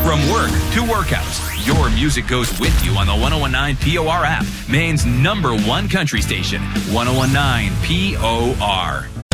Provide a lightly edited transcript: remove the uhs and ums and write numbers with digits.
From work to workouts, your music goes with you on the 1019 POR app, Maine's #1 country station, 1019 POR.